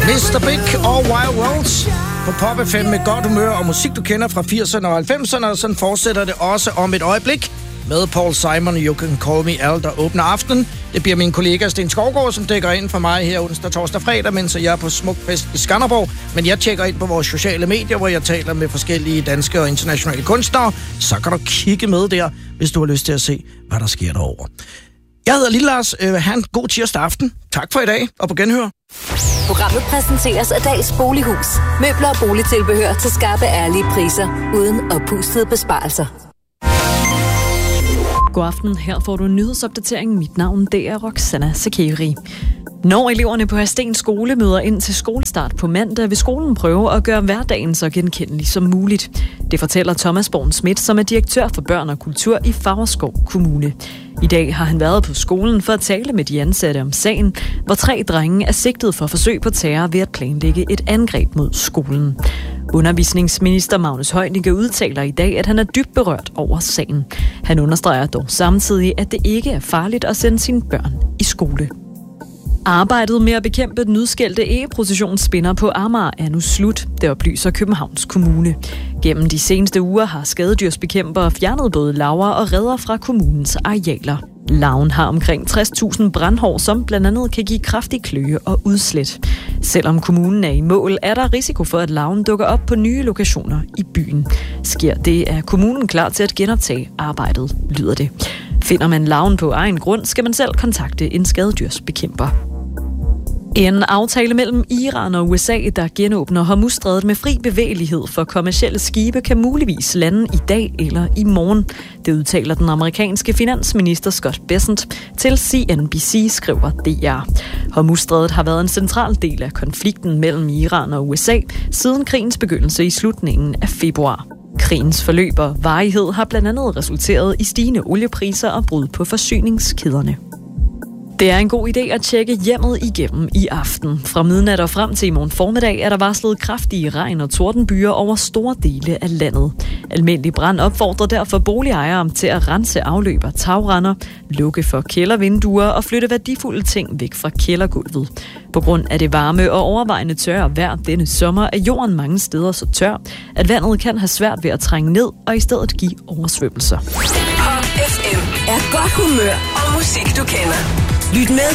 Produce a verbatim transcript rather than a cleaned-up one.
mister Big og Wild Worlds på Pop F M med godt humør og musik, du kender fra firserne og halvfemserne, og sådan fortsætter det også om et øjeblik med Paul Simon og You Can Call Me Al, der åbner aftenen. Det bliver min kollega Sten Skovgaard, som dækker ind for mig her onsdag, torsdag, fredag, mens jeg er på Smukfest i Skanderborg. Men jeg tjekker ind på vores sociale medier, hvor jeg taler med forskellige danske og internationale kunstnere. Så kan du kigge med der, hvis du har lyst til at se, hvad der sker derovre. Jeg hedder Lille Lars. Øh, ha' en god tirsdag aften. Tak for i dag, og på genhør. Programmet præsenteres af Dags Bolighus. Møbler og boligtilbehør til skarpe, ærlige priser, uden oppustede besparelser. God aften, her får du en nyhedsopdatering. Mit navn, det er Roxana Sakeri. Når eleverne på Hadsten skole møder ind til skolestart på mandag, vil skolen prøve at gøre hverdagen så genkendelig som muligt. Det fortæller Thomas Born Schmidt, som er direktør for børn og kultur i Favrskov Kommune. I dag har han været på skolen for at tale med de ansatte om sagen, hvor tre drenge er sigtet for forsøg på terror ved at planlægge et angreb mod skolen. Undervisningsminister Magnus Heunicke udtaler i dag, at han er dybt berørt over sagen. Han understreger dog samtidig, at det ikke er farligt at sende sine børn i skole. Arbejdet med at bekæmpe den udskældte egeprocessionsspinder på Amager er nu slut, det oplyser Københavns Kommune. Gennem de seneste uger har skadedyrsbekæmpere fjernet både larver og reder fra kommunens arealer. Larven har omkring tres tusind brandhår, som blandt andet kan give kraftig kløe og udslæt. Selvom kommunen er i mål, er der risiko for, at larven dukker op på nye lokationer i byen. Sker det, er kommunen klar til at genoptage arbejdet, lyder det. Finder man larven på egen grund, skal man selv kontakte en skadedyrsbekæmper. En aftale mellem Iran og U S A, der genåbner Hormuzstrædet med fri bevægelighed for kommercielle skibe, kan muligvis lande i dag eller i morgen. Det udtaler den amerikanske finansminister Scott Bessent til C N B C, skriver D R. Hormuzstrædet har været en central del af konflikten mellem Iran og U S A siden krigens begyndelse i slutningen af februar. Krigens forløb og varighed har blandt andet resulteret i stigende oliepriser og brud på forsyningskæderne. Det er en god idé at tjekke hjemmet igennem i aften. Fra midnat og frem til i morgen formiddag er der varslet kraftige regn- og tordenbyer over store dele af landet. Almindelig brand opfordrer derfor boligejere til at rense afløb og tagrender, lukke for kældervinduer og flytte værdifulde ting væk fra kældergulvet. På grund af det varme og overvejende tørre vejr denne sommer er jorden mange steder så tør, at vandet kan have svært ved at trænge ned og i stedet give oversvømmelser. Pop F M er godt humør og musik, du kender. Lyt med